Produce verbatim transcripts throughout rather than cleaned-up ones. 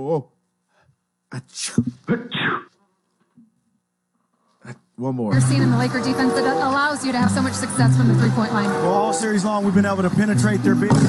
Oh. One more. You're seeing in the Laker defense that allows you to have so much success from the three-point line. Well, all series long, we've been able to penetrate their big.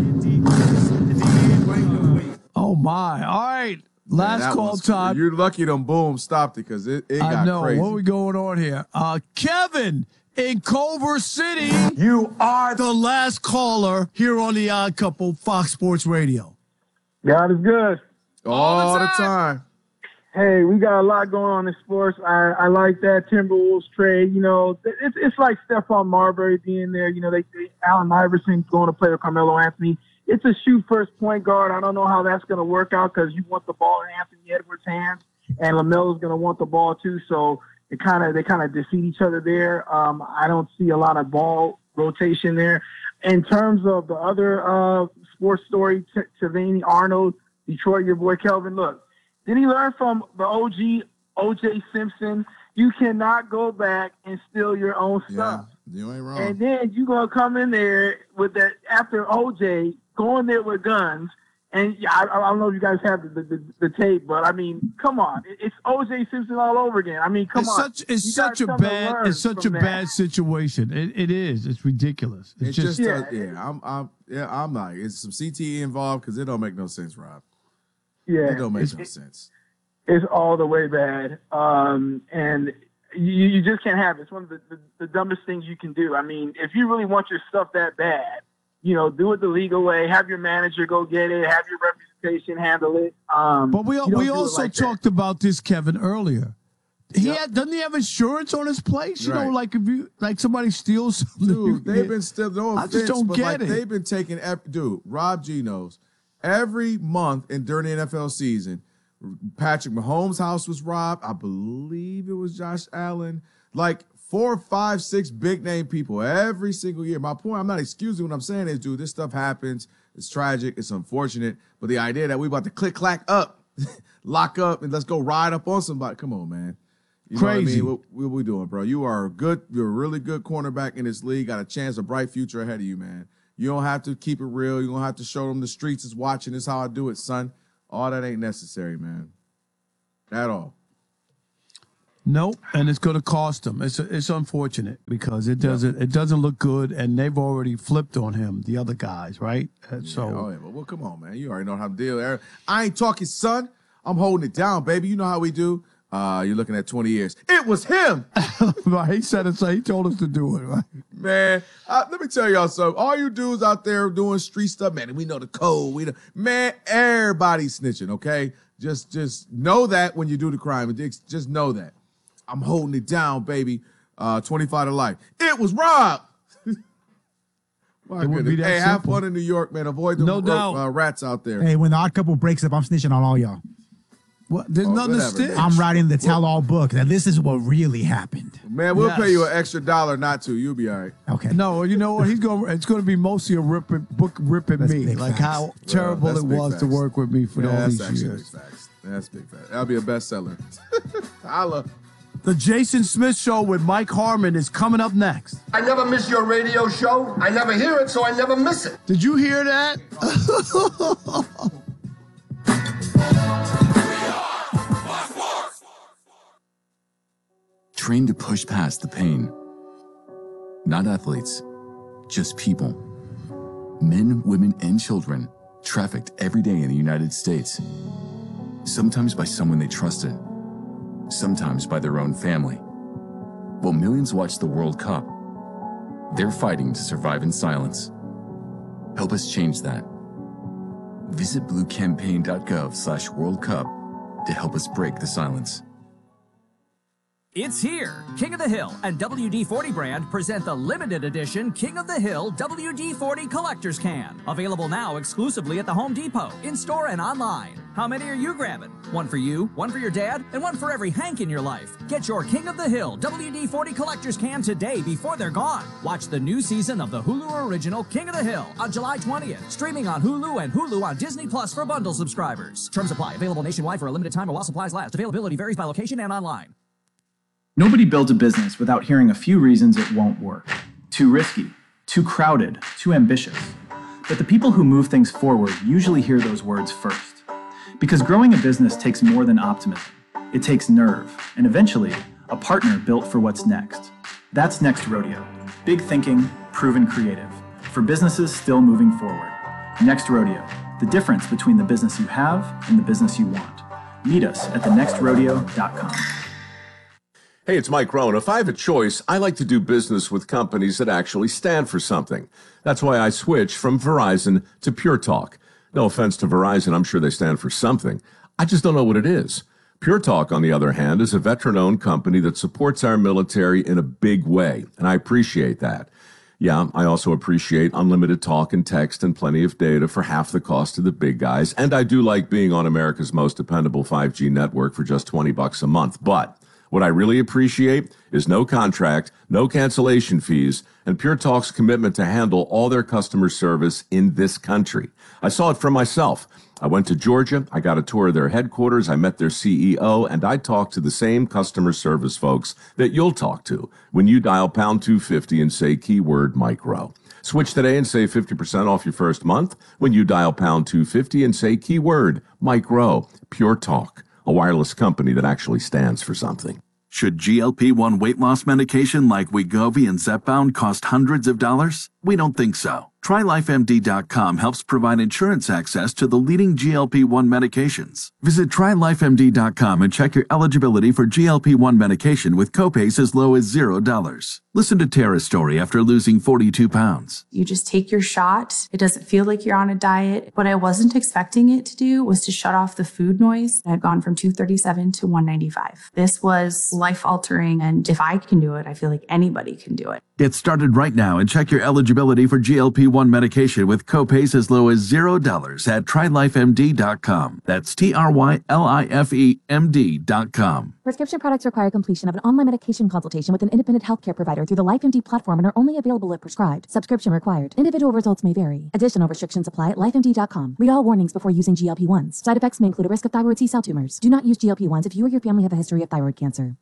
Oh, my. All right. Last Man, call was, time. You're lucky them boom stopped it because it, it got I know. crazy. What are we going on here? Uh, Kevin in Culver City. You are the last caller here on the Odd Couple, Fox Sports Radio. God is good. All, All the the time. time. Hey, we got a lot going on in sports. I, I like that Timberwolves trade. You know, it's it's like Stephon Marbury being there. You know, they, they Allen Iverson's going to play with Carmelo Anthony. It's a shoot first point guard. I don't know how that's going to work out because you want the ball in Anthony Edwards' hands, and LaMelo's going to want the ball too. So it kind of they kind of defeat each other there. Um, I don't see a lot of ball rotation there. In terms of the other uh, sports story, T- Tavani Arnold, Detroit, your boy Kelvin. Look. Did he learn from the O G, O J Simpson? You cannot go back and steal your own stuff. Yeah, you ain't wrong. And then you're going to come in there with that, after O J, going there with guns. And I, I don't know if you guys have the, the, the tape, but I mean, come on. It's O J Simpson all over again. I mean, come it's on. Such, it's you such a bad, it's such a that. bad situation. It, it is. It's ridiculous. It's, it's just, just, yeah, uh, yeah, I'm, I'm, yeah, I'm like, it's some C T E involved because it don't make no sense, Rob. Yeah, it don't make it's, no sense. It's all the way bad, um, and you, you just can't have it. It's one of the, the, the dumbest things you can do. I mean, if you really want your stuff that bad, you know, do it the legal way. Have your manager go get it. Have your representation handle it. Um, but we we also like talked that. about this, Kevin, earlier. He yep. had, doesn't he have insurance on his place? You right. know, like if you like somebody steals something. Dude, they've been still. No offense, I just don't but get like it. They've been taking. Dude, Rob G knows. Every month and during the N F L season, Patrick Mahomes' house was robbed. I believe it was Josh Allen. Like four, five, six big name people every single year. My point, I'm not excusing what I'm saying is, dude, this stuff happens. It's tragic. It's unfortunate. But the idea that we about to click, clack up, lock up, and let's go ride up on somebody. Come on, man. You Crazy. Know what, I mean? what, what we doing, bro? You are a good, you're a really good cornerback in this league. Got a chance, a bright future ahead of you, man. You don't have to keep it real. You don't have to show them the streets is watching. This is how I do it, son. All that ain't necessary, man. At all. Nope, and it's going to cost them. It's it's unfortunate because it doesn't yeah. it doesn't look good, and they've already flipped on him. The other guys, right? And so, yeah, oh yeah, but well, come on, man. You already know how to deal. I ain't talking, son. I'm holding it down, baby. You know how we do. Uh, you're looking at twenty years. It was him. Right, he said it. So he told us to do it. Right, man. Uh, let me tell y'all something. All you dudes out there doing street stuff, man. We know the code. We know, man. Everybody's snitching. Okay, just just know that when you do the crime, just know that. I'm holding it down, baby. Uh, twenty-five to life. It was Rob. My it goodness. Hey, simple. have fun in New York, man. Avoid the no ro- uh, rats out there. Hey, when the Odd Couple breaks up, I'm snitching on all y'all. What? There's oh, nothing whatever, to stitch. Man. I'm writing the tell-all book. Now, this is what really happened. Man, we'll yes. pay you an extra dollar not to. You'll be all right. Okay. No, you know what? He's going. It's going to be mostly a ripping book ripping that's me, like facts. how terrible well, it was facts. to work with me for yeah, all that's these actually years. Big facts. That's big fact. That'll be a bestseller. Holla. The Jason Smith Show with Mike Harmon is coming up next. I never miss your radio show. I never hear it, so I never miss it. Did you hear that? Trained to push past the pain. Not athletes, just people. Men, women, and children trafficked every day in the United States. Sometimes by someone they trusted. Sometimes by their own family. While millions watch the World Cup, they're fighting to survive in silence. Help us change that. Visit bluecampaign.gov slash World Cup to help us break the silence. It's here. King of the Hill and W D forty brand present the limited edition King of the Hill W D forty Collector's Can. Available now exclusively at the Home Depot, in-store and online. How many are you grabbing? One for you, one for your dad, and one for every Hank in your life. Get your King of the Hill W D forty Collector's Can today before they're gone. Watch the new season of the Hulu original King of the Hill on July twentieth. Streaming on Hulu and Hulu on Disney Plus for bundle subscribers. Terms apply. Available nationwide for a limited time or while supplies last. Availability varies by location and online. Nobody builds a business without hearing a few reasons it won't work. Too risky, too crowded, too ambitious. But the people who move things forward usually hear those words first. Because growing a business takes more than optimism. It takes nerve, and eventually, a partner built for what's next. That's Next Rodeo. Big thinking, proven creative. For businesses still moving forward. Next Rodeo. The difference between the business you have and the business you want. Meet us at the next rodeo dot com. Hey, it's Mike Rohn. If I have a choice, I like to do business with companies that actually stand for something. That's why I switched from Verizon to Pure Talk. No offense to Verizon, I'm sure they stand for something. I just don't know what it is. Pure Talk, on the other hand, is a veteran-owned company that supports our military in a big way, and I appreciate that. Yeah, I also appreciate unlimited talk and text and plenty of data for half the cost of the big guys, and I do like being on America's most dependable five G network for just twenty bucks a month. But what I really appreciate is no contract, no cancellation fees, and Pure Talk's commitment to handle all their customer service in this country. I saw it for myself. I went to Georgia, I got a tour of their headquarters, I met their C E O, and I talked to the same customer service folks that you'll talk to when you dial pound two fifty and say keyword Mike Rowe. Switch today and save fifty percent off your first month when you dial pound two fifty and say keyword Mike Rowe. Pure Talk, a wireless company that actually stands for something. Should G L P one weight loss medication like Wegovy and Zepbound cost hundreds of dollars? We don't think so. Try Life M D dot com helps provide insurance access to the leading G L P one medications. Visit Try Life M D dot com and check your eligibility for G L P one medication with copays as low as zero dollars. Listen to Tara's story after losing forty-two pounds. You just take your shot. It doesn't feel like you're on a diet. What I wasn't expecting it to do was to shut off the food noise. I'd gone from two thirty-seven to one ninety-five. This was life-altering, and if I can do it, I feel like anybody can do it. Get started right now and check your eligibility for G L P one medication with copays as low as zero dollars at Try Life M D dot com. That's T R Y L I F E M D dot com. Prescription products require completion of an online medication consultation with an independent healthcare provider through the LifeMD platform and are only available if prescribed. Subscription required. Individual results may vary. Additional restrictions apply at Life M D dot com. Read all warnings before using G L P ones. Side effects may include a risk of thyroid C-cell tumors. Do not use G L P ones if you or your family have a history of thyroid cancer.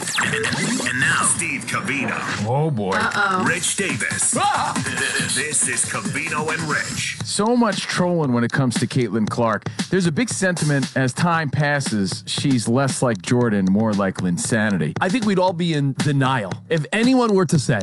And now, Steve Covino. Oh, boy. Uh-oh. Rich Davis. Ah! This is Covino and Rich. So much trolling when it comes to Caitlin Clark. There's a big sentiment as time passes, she's less like Jordan, more like Linsanity. I think we'd all be in denial if anyone were to say